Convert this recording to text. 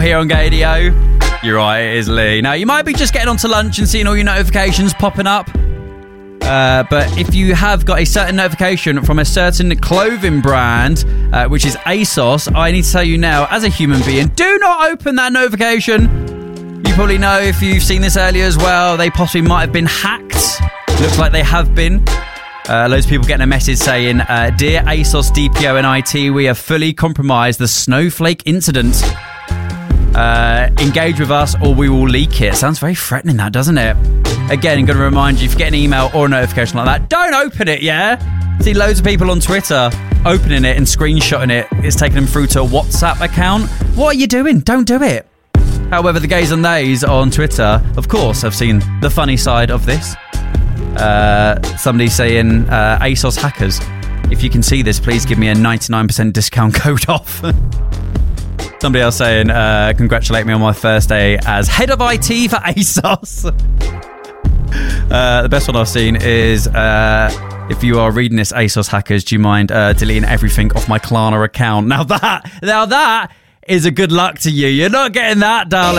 Here on Gadio. You're right, it is Lee. Now, you might be just getting onto lunch and seeing all your notifications popping up. But if you have got a certain notification from a certain clothing brand, which is ASOS, I need to tell you now, as a human being, do not open that notification. You probably know, if you've seen this earlier as well, they possibly might have been hacked. Looks like they have been. Loads of people getting a message saying, Dear ASOS, DPO and IT, we have fully compromised the snowflake incident. Engage with us or we will leak it. Sounds very threatening, that, doesn't it? Again, I'm going to remind you, if you get an email or a notification like that, don't open it, yeah? See loads of people on Twitter opening it and screenshotting it. It's taking them through to a WhatsApp account. What are you doing? Don't do it. However, the gays and theys on Twitter, of course, have seen the funny side of this. Somebody saying, ASOS hackers, if you can see this, please give me a 99% discount code off. Somebody else saying, congratulate me on my first day as head of IT for ASOS. The best one I've seen is, if you are reading this, ASOS hackers, do you mind deleting everything off my Klarna account? Now that is a good luck to you. You're not getting that, darling.